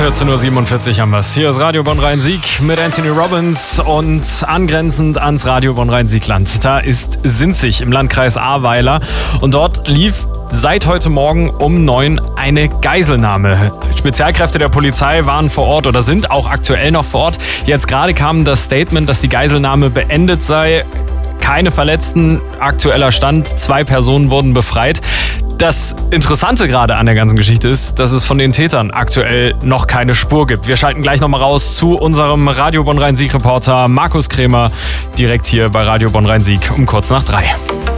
14.47 Uhr haben wir es. Hier ist Radio Bonn-Rhein-Sieg mit Anthony Robbins und angrenzend ans Radio Bonn-Rhein-Sieg-Land. Da ist Sinzig im Landkreis Ahrweiler und dort lief seit heute Morgen um 9 eine Geiselnahme. Spezialkräfte der Polizei waren vor Ort oder sind auch aktuell noch vor Ort. Jetzt gerade kam das Statement, dass die Geiselnahme beendet sei. Keine Verletzten, aktueller Stand, 2 Personen wurden befreit. Das Interessante gerade an der ganzen Geschichte ist, dass es von den Tätern aktuell noch keine Spur gibt. Wir schalten gleich nochmal raus zu unserem Radio Bonn-Rhein-Sieg-Reporter Markus Krämer, direkt hier bei Radio Bonn-Rhein-Sieg um kurz nach 3.